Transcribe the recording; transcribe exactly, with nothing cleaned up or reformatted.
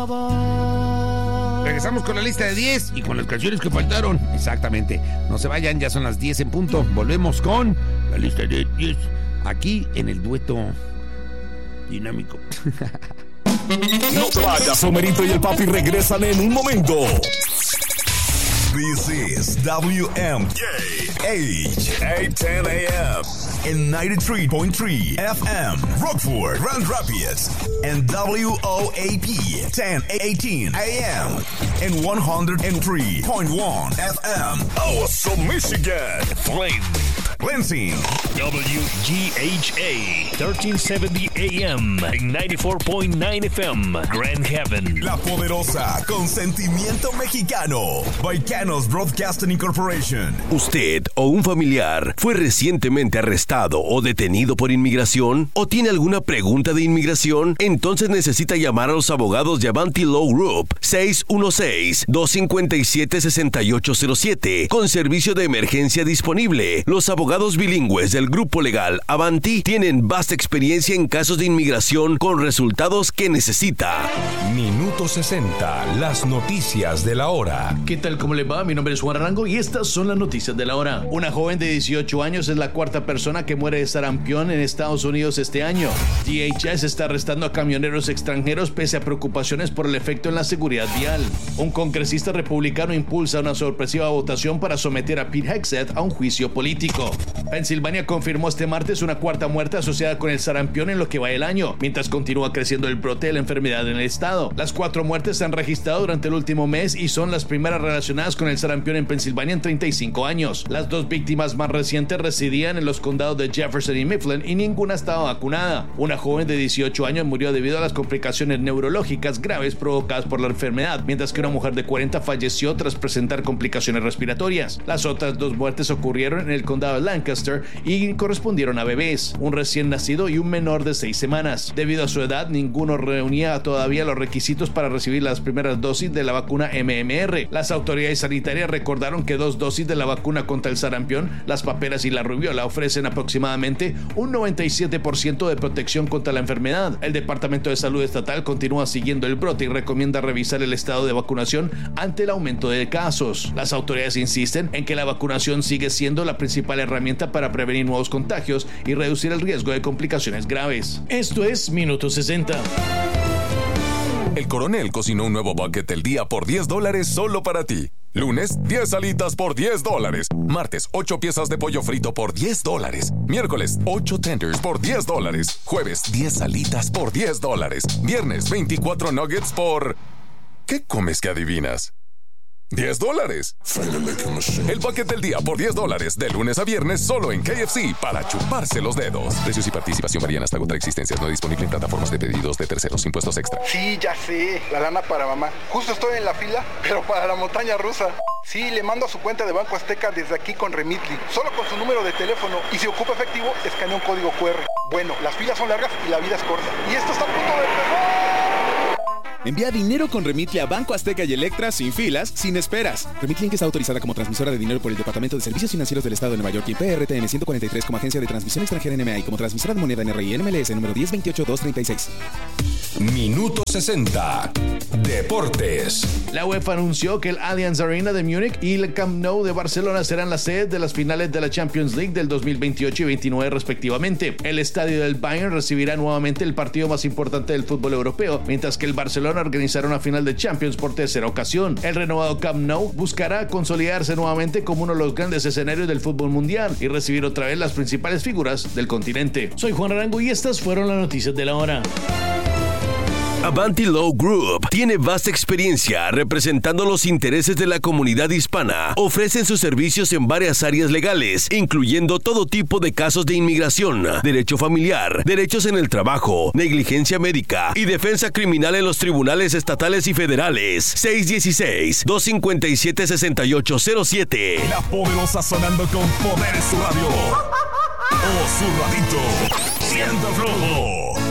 Regresamos con la lista de diez y con las canciones que faltaron. Exactamente. No se vayan, ya son las diez en punto. Volvemos con la lista de diez. Aquí en el dueto dinámico. No te vayas, Somerito y el Papi regresan en un momento. This is W M K H eight ten A M and ninety-three point three F M, Rockford, Grand Rapids, and W O A P ten eighteen A M and one oh three point one F M, Awesome, Michigan, Flint, Lansing, W G H A thirteen seventy A M and ninety-four point nine F M, Grand Haven, La Poderosa, con sentimiento mexicano, Baicanos Broadcasting Incorporation. ¿Usted o un familiar fue recientemente arrestado o detenido por inmigración? ¿O tiene alguna pregunta de inmigración? Entonces necesita llamar a los abogados de Avanti Law Group seis uno seis, dos cinco siete, seis ocho cero siete con servicio de emergencia disponible. Los abogados bilingües del grupo legal Avanti tienen vasta experiencia en casos de inmigración con resultados que necesita. Minuto sesenta, las noticias de la hora. ¿Qué tal? ¿Cómo le va? Mi nombre es Juan Arango y estas son las noticias de la hora. Una joven de dieciocho años es la cuarta persona que muere de sarampión en Estados Unidos este año. D H S está arrestando a camioneros extranjeros pese a preocupaciones por el efecto en la seguridad vial. Un congresista republicano impulsa una sorpresiva votación para someter a Pete Hegseth a un juicio político. Pensilvania confirmó este martes una cuarta muerte asociada con el sarampión en lo que va el año, mientras continúa creciendo el brote de la enfermedad en el estado. Las cuatro muertes se han registrado durante el último mes y son las primeras relacionadas con el sarampión en Pensilvania en treinta y cinco años. Las dos víctimas más recientes residían en los condados de Jefferson y Mifflin y ninguna estaba vacunada. Una joven de dieciocho años murió debido a las complicaciones neurológicas graves provocadas por la enfermedad, mientras que una mujer de cuarenta falleció tras presentar complicaciones respiratorias. Las otras dos muertes ocurrieron en el condado de Lancaster y correspondieron a bebés, un recién nacido y un menor de seis semanas. Debido a su edad, ninguno reunía todavía los requisitos para recibir las primeras dosis de la vacuna M M R. Las autoridades sanitarias recordaron que dos dosis de la vacuna contra el sarampión, las paperas y la rubiola ofrecen aproximadamente un noventa y siete por ciento de protección contra la enfermedad. El Departamento de Salud Estatal continúa siguiendo el brote y recomienda revisar el estado de vacunación ante el aumento de casos. Las autoridades insisten en que la vacunación sigue siendo la principal herramienta para prevenir nuevos contagios y reducir el riesgo de complicaciones graves. Esto es Minuto sesenta. El Coronel cocinó un nuevo bucket del día por diez dólares solo para ti. Lunes, diez alitas por diez dólares. Martes, ocho piezas de pollo frito por diez dólares. Miércoles, ocho tenders por diez dólares. Jueves, diez alitas por diez dólares. Viernes, veinticuatro nuggets por... ¿Qué comes que adivinas? diez dólares. El bucket del día por diez dólares de lunes a viernes solo en K F C para chuparse los dedos. Precios y participación varían hasta agotar existencias. No disponible en plataformas de pedidos de terceros. Impuestos extra. Sí, ya sé. La lana para mamá. Justo estoy en la fila, pero para la montaña rusa. Sí, le mando a su cuenta de Banco Azteca desde aquí con Remitly. Solo con su número de teléfono. Y si ocupa efectivo, escanea un código Q R. Bueno, las filas son largas y la vida es corta. Y esto está a punto de empezar. Envía dinero con Remitly a Banco Azteca y Electra sin filas, sin esperas. Remitly Inc está autorizada como transmisora de dinero por el Departamento de Servicios Financieros del Estado de Nueva York y P R T N ciento cuarenta y tres como agencia de transmisión extranjera N M A y como transmisora de moneda N R I N M L S número diez veintiocho dos treinta y seis. Minuto sesenta. Deportes. La UEFA anunció que el Allianz Arena de Múnich y el Camp Nou de Barcelona serán las sedes de las finales de la Champions League del dos mil veintiocho y veintinueve respectivamente. El estadio del Bayern recibirá nuevamente el partido más importante del fútbol europeo, mientras que el Barcelona organizará una final de Champions por tercera ocasión. El renovado Camp Nou buscará consolidarse nuevamente como uno de los grandes escenarios del fútbol mundial y recibir otra vez las principales figuras del continente. Soy Juan Arango y estas fueron las noticias de la hora. Avanti Law Group tiene vasta experiencia representando los intereses de la comunidad hispana. Ofrecen sus servicios en varias áreas legales, incluyendo todo tipo de casos de inmigración, derecho familiar, derechos en el trabajo, negligencia médica y defensa criminal en los tribunales estatales y federales. seis uno seis, dos cinco siete, seis ocho cero siete. La Poderosa sonando con poder en su radio. Oh, su radito. Siendo flojo.